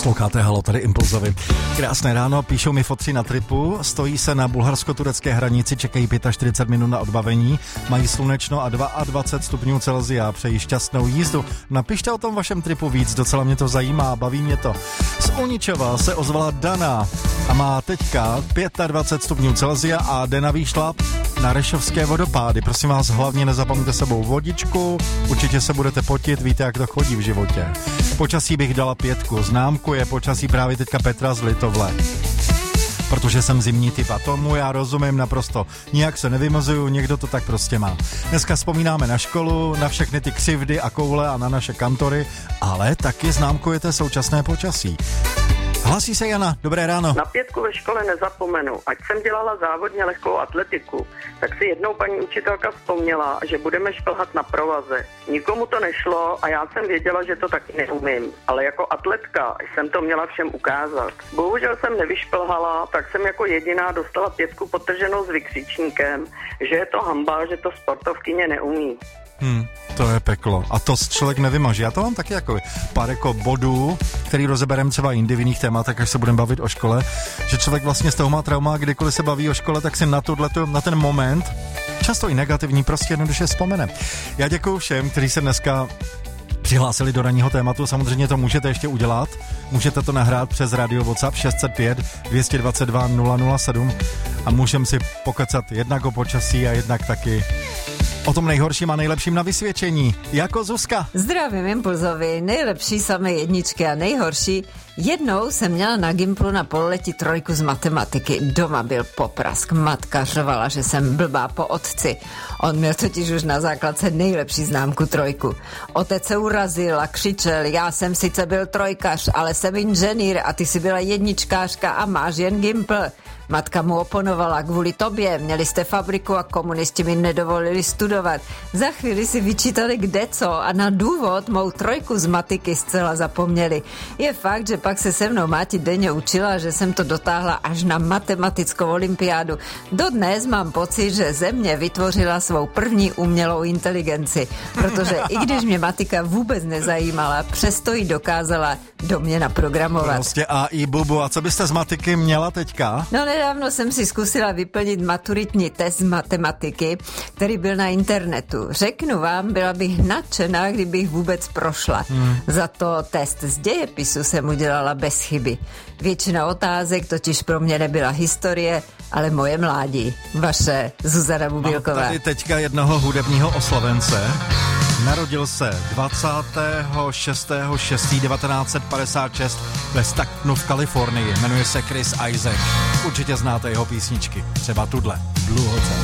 Posloucháte Halo, tady Impulzovi. Krásné ráno, píšou mi fotři na tripu, stojí se na bulharsko-turecké hranici, čekají 45 minut na odbavení, mají slunečno a 22 stupňů Celsia, přejí šťastnou jízdu. Napište o tom vašem tripu víc, docela mě to zajímá, baví mě to. Z Uničova se ozvala Dana a má teďka 25 stupňů Celsia a jde na výšlap na Rešovské vodopády. Prosím vás, hlavně nezapomeňte sebou vodičku, určitě se budete potit, víte, jak to chodí v životě. Počasí bych dala 5, známku je počasí právě teďka Petra z Litovle. Protože jsem zimní typ a tomu já rozumím naprosto. Nijak se nevymazuju, někdo to tak prostě má. Dneska vzpomínáme na školu, na všechny ty křivdy a koule a na naše kantory, ale taky známkujete současné počasí. Hlasí se Jana, dobré ráno. Na 5 ve škole nezapomenu. Ať jsem dělala závodně lehkou atletiku, tak si jednou paní učitelka vzpomněla, že budeme šplhat na provaze. Nikomu to nešlo a já jsem věděla, že to taky neumím. Ale jako atletka jsem to měla všem ukázat. Bohužel jsem nevyšplhala, tak jsem jako jediná dostala 5 podtrženou s vykřičníkem, že je to hanba, že to sportovkyně neumí. To je peklo. A to člověk nevymaže. Já to mám taky jako pár jako bodů, který rozebereme třeba jindy v jiných tématech, až se budeme bavit o škole, že člověk vlastně z toho má trauma, kdykoliv se baví o škole, tak si na ten moment, často i negativní, prostě jednoduše vzpomene. Já děkuju všem, kteří se dneska přihlásili do ranního tématu, samozřejmě to můžete ještě udělat, můžete to nahrát přes radio WhatsApp 605 222 007 a můžeme si pokecat jednak o počasí a jednak taky o tom nejhorším a nejlepším na vysvědčení. Jako Zuzka. Zdravím Impulzovi, nejlepší samé jedničky a nejhorší. Jednou jsem měla na Gimplu na pololetí 3 z matematiky. Doma byl poprask. Matka řvala, že jsem blbá po otci. On měl totiž už na základce nejlepší známku 3. Otec se urazil a křičel, já jsem sice byl 3, ale jsem inženýr a ty jsi byla jedničkářka a máš jen Gimpl. Matka mu oponovala, kvůli tobě, měli jste fabriku a komunisti mi nedovolili studovat. Za chvíli si vyčítali kdeco a na důvod mou 3 z matiky zcela zapomněli. Je fakt, že pak se se mnou máti denně učila, že jsem to dotáhla až na matematickou olympiádu. Dodnes mám pocit, že země vytvořila svou první umělou inteligenci, protože i když mě matika vůbec nezajímala, přesto ji dokázala do mě naprogramovat. Prostě AI bubu, a co byste z matiky měla teďka? No nedávno jsem si zkusila vyplnit maturitní test z matematiky, který byl na internetu. Řeknu vám, byla bych nadšená, kdybych vůbec prošla. Za to test z dějepisu jsem udělala bez chyby. Většina otázek totiž pro mě nebyla historie, ale moje mládí. Vaše Zuzana Bubilková. Mám tady teďka jednoho hudebního oslavence. Narodil se 26.6.1956 ve Stacktonu v Kalifornii. Jmenuje se Chris Isaak. Určitě znáte jeho písničky. Třeba tudle. Blue Hotel.